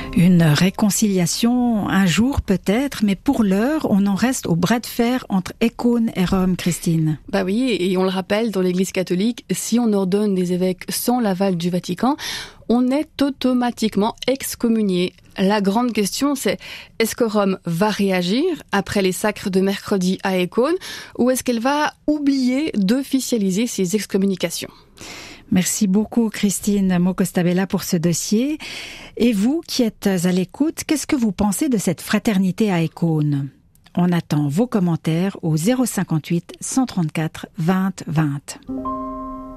Une réconciliation un jour peut-être, mais pour l'heure, on en reste au bras de fer entre Écône et Rome, Christine. Bah oui, et on le rappelle, dans l'Église catholique, si on ordonne des évêques sans l'aval du Vatican, on est automatiquement excommunié. La grande question, c'est est-ce que Rome va réagir après les sacres de mercredi à Écône, ou est-ce qu'elle va oublier d'officialiser ses excommunications ? Merci beaucoup Christine Mocostabella pour ce dossier. Et vous qui êtes à l'écoute, qu'est-ce que vous pensez de cette fraternité à Écône ? On attend vos commentaires au 058 134 20 20.